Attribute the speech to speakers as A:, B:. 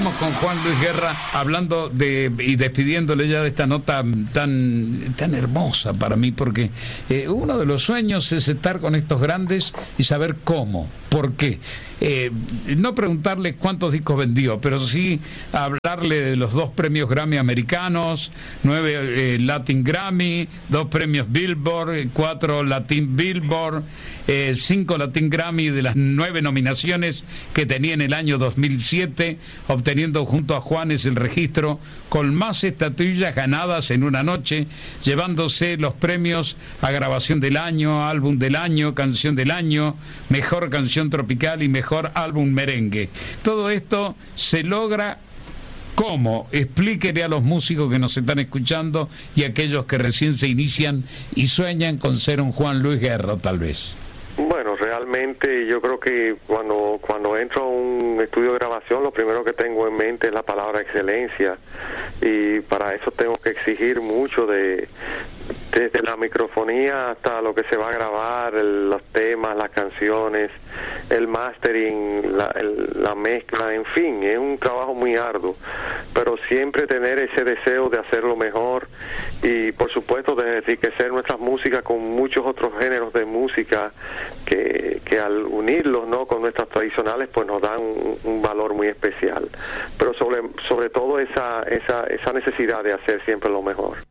A: estamos con Juan Luis Guerra hablando y despidiéndole ya de esta nota tan hermosa para mí, porque uno de los sueños es estar con estos grandes y saber cómo, por qué. No preguntarle cuántos discos vendió, pero sí hablarle de los 2 premios Grammy americanos, 9 Latin Grammy, 2 premios Billboard, 4 Latin Billboard, 5 Latin Grammy de las 9 nominaciones que tenía en el año 2007, obteniendo junto a Juanes el registro con más estatuillas ganadas en una noche, llevándose los premios a grabación del año, álbum del año, canción del año, mejor canción tropical y mejor álbum merengue. Todo esto se logra. ¿Cómo? Explíquele a los músicos que nos están escuchando y a aquellos que recién se inician y sueñan con ser un Juan Luis Guerra, tal vez.
B: Bueno, realmente yo creo que cuando entro a un estudio de grabación, lo primero que tengo en mente es la palabra excelencia, y para eso tengo que exigir mucho desde la microfonía hasta lo que se va a grabar, los temas, las canciones, el mastering, la mezcla, en fin, es un trabajo muy arduo, pero siempre tener ese deseo de hacerlo mejor y por supuesto de enriquecer nuestras músicas con muchos otros géneros de música que al unirlos, ¿no?, con nuestras tradicionales, pues nos dan un valor muy especial, pero sobre todo esa necesidad de hacer siempre lo mejor.